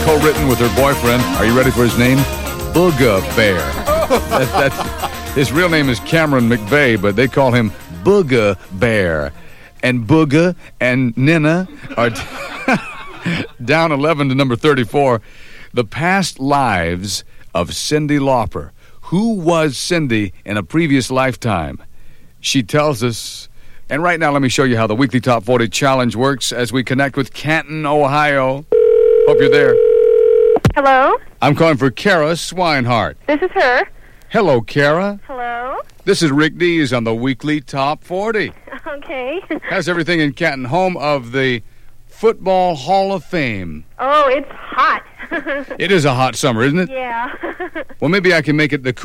co-written with her boyfriend. Are you ready for his name? Booga Bear. His real name is Cameron McVeigh, but they call him Booga Bear. And Booga and Nina are down 11 to number 34. The past lives of Cyndi Lauper. Who was Cyndi in a previous lifetime? She tells us. And right now, let me show you how the weekly Top 40 Challenge works as we connect with Canton, Ohio. Hope you're there. Hello? I'm calling for Kara Swinehart. This is her. Hello, Kara. Hello? This is Rick Dees on the weekly Top 40. Okay. How's everything in Canton, home of the Football Hall of Fame? Oh, it's hot. It is a hot summer, isn't it? Yeah. Well, maybe I can make it the